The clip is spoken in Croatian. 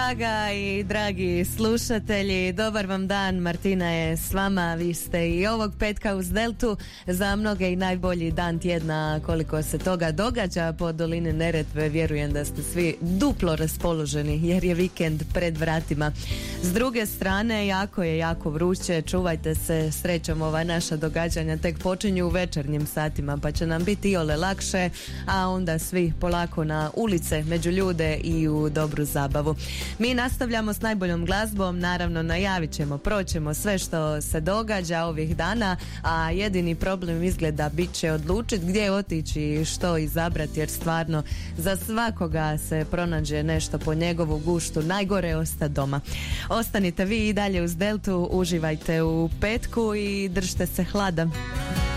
Draga i dragi slušatelji, dobar vam dan, Martina je s vama, vi ste i ovog petka uz Deltu, za mnoge i najbolji dan tjedna koliko se toga događa po dolini Neretve, vjerujem da ste svi duplo raspoloženi jer je vikend pred vratima. S druge strane, jako vruće, čuvajte se, srećom ova naša događanja tek počinju u večernjim satima pa će nam biti iole lakše, a onda svi polako na ulice, među ljude i u dobru zabavu. Mi nastavljamo s najboljom glazbom, naravno najavit ćemo, proćemo sve što se događa ovih dana, a jedini problem izgleda bit će odlučiti gdje otići i što izabrati, jer stvarno za svakoga se pronađe nešto po njegovu guštu, najgore je ostati doma. Ostanite vi i dalje uz Deltu, uživajte u petku i držite se hlada.